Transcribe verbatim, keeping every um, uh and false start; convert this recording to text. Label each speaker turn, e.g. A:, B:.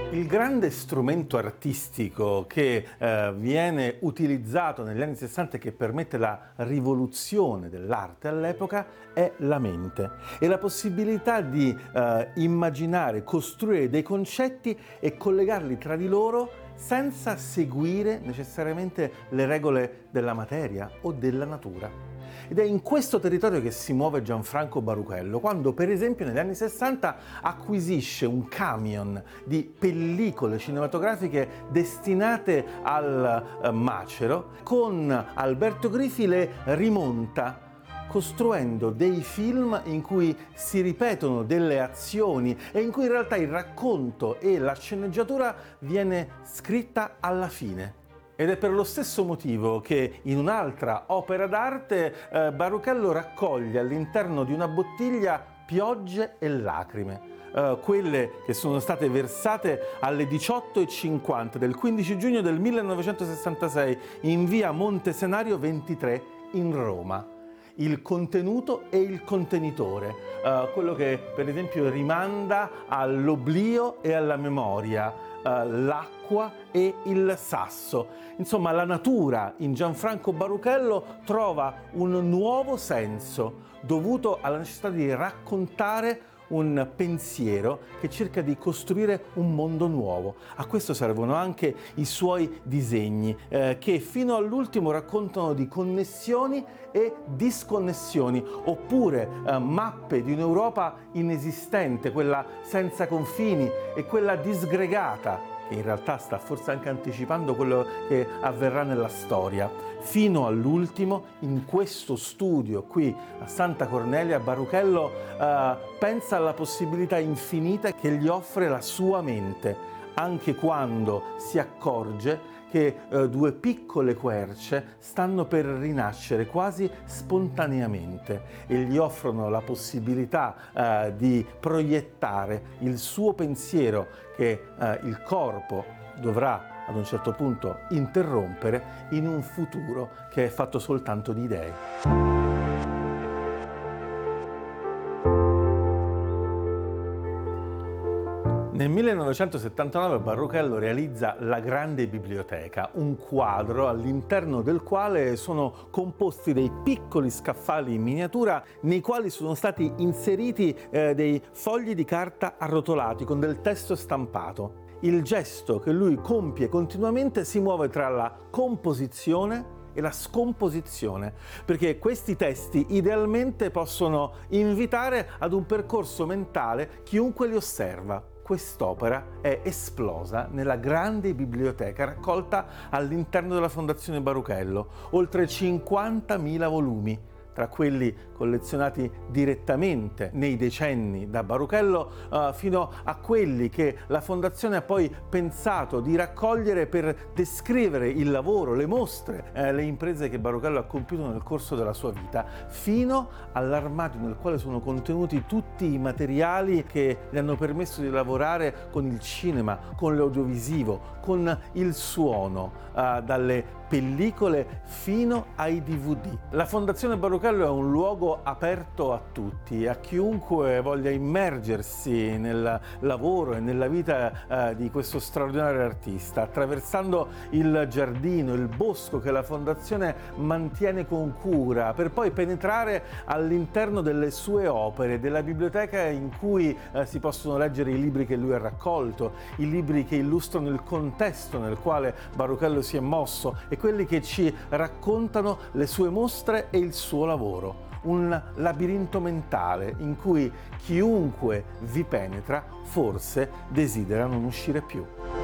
A: Il grande strumento artistico che eh, viene utilizzato negli anni sessanta e che permette la rivoluzione dell'arte all'epoca è la mente e la possibilità di eh, immaginare, costruire dei concetti e collegarli tra di loro senza seguire necessariamente le regole della materia o della natura. Ed è in questo territorio che si muove Gianfranco Baruchello, quando per esempio negli anni sessanta acquisisce un camion di pellicole cinematografiche destinate al eh, macero, con Alberto Grifi le rimonta, costruendo dei film in cui si ripetono delle azioni e in cui in realtà il racconto e la sceneggiatura viene scritta alla fine. Ed è per lo stesso motivo che in un'altra opera d'arte eh, Baruchello raccoglie all'interno di una bottiglia piogge e lacrime, eh, quelle che sono state versate alle diciotto e cinquanta del quindici giugno del millenovecentosessantasei in via Montesenario ventitré in Roma. Il contenuto e il contenitore, eh, quello che per esempio rimanda all'oblio e alla memoria, Uh, l'acqua e il sasso. Insomma, la natura in Gianfranco Baruchello trova un nuovo senso dovuto alla necessità di raccontare un pensiero che cerca di costruire un mondo nuovo. A questo servono anche i suoi disegni, eh, che fino all'ultimo raccontano di connessioni e disconnessioni, oppure eh, mappe di un'Europa inesistente, quella senza confini e quella disgregata, che in realtà sta forse anche anticipando quello che avverrà nella storia. Fino all'ultimo, in questo studio qui a Santa Cornelia, Baruchello eh, pensa alla possibilità infinita che gli offre la sua mente, anche quando si accorge che eh, due piccole querce stanno per rinascere quasi spontaneamente e gli offrono la possibilità eh, di proiettare il suo pensiero che eh, il corpo dovrà ad un certo punto interrompere in un futuro che è fatto soltanto di idee. Nel millenovecentosettantanove Baruchello realizza La Grande Biblioteca, un quadro all'interno del quale sono composti dei piccoli scaffali in miniatura nei quali sono stati inseriti eh, dei fogli di carta arrotolati con del testo stampato. Il gesto che lui compie continuamente si muove tra la composizione e la scomposizione, perché questi testi idealmente possono invitare ad un percorso mentale chiunque li osserva. Quest'opera è esplosa nella Grande Biblioteca raccolta all'interno della Fondazione Baruchello, oltre cinquantamila volumi, tra quelli collezionati direttamente nei decenni da Baruchello uh, fino a quelli che la Fondazione ha poi pensato di raccogliere per descrivere il lavoro, le mostre, eh, le imprese che Baruchello ha compiuto nel corso della sua vita, fino all'armadio nel quale sono contenuti tutti i materiali che gli hanno permesso di lavorare con il cinema, con l'audiovisivo, con il suono, uh, dalle pellicole fino ai D V D. La Fondazione Baruchello è un luogo aperto a tutti, a chiunque voglia immergersi nel lavoro e nella vita eh, di questo straordinario artista, attraversando il giardino, il bosco che la Fondazione mantiene con cura, per poi penetrare all'interno delle sue opere, della biblioteca in cui eh, si possono leggere i libri che lui ha raccolto, i libri che illustrano il contesto nel quale Baruchello si è mosso e quelli che ci raccontano le sue mostre e il suo lavoro. Un labirinto mentale in cui chiunque vi penetra forse desidera non uscire più.